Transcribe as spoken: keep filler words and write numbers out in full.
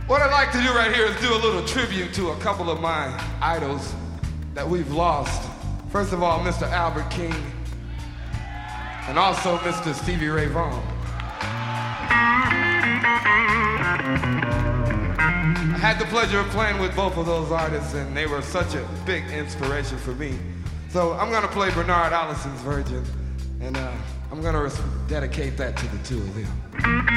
What I'd like to do right here is do a little tribute to a couple of my idols that we've lost. First of all, Mister Albert King, and also Mister Stevie Ray Vaughan. I had the pleasure of playing with both of those artists, and they were such a big inspiration for me. So I'm gonna play Bernard Allison's Virgin, and uh, I'm gonna dedicate that to the two of them.